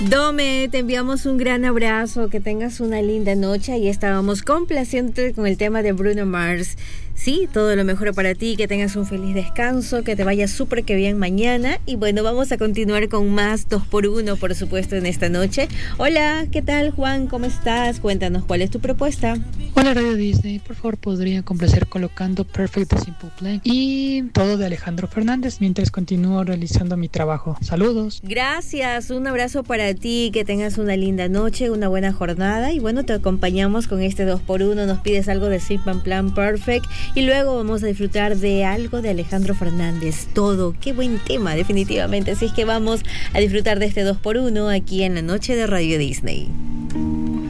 Dome, te enviamos un gran abrazo, que tengas una linda noche y estábamos complacientes con el tema de Bruno Mars. Sí, todo lo mejor para ti, que tengas un feliz descanso, que te vaya súper que bien mañana. Y bueno, vamos a continuar con más 2x1, por supuesto, en esta noche. Hola, ¿qué tal, Juan? ¿Cómo estás? Cuéntanos, ¿cuál es tu propuesta? Hola, Radio Disney. Por favor, ¿podría complacer colocando Perfect de Simple Plan y todo de Alejandro Fernández mientras continúo realizando mi trabajo? Saludos. Gracias, un abrazo para ti, que tengas una linda noche, una buena jornada. Y bueno, te acompañamos con este 2x1. Nos pides algo de Simple Plan Perfect. Y luego vamos a disfrutar de algo de Alejandro Fernández. Todo, qué buen tema, definitivamente. Así es que vamos a disfrutar de este 2x1 aquí en la noche de Radio Disney.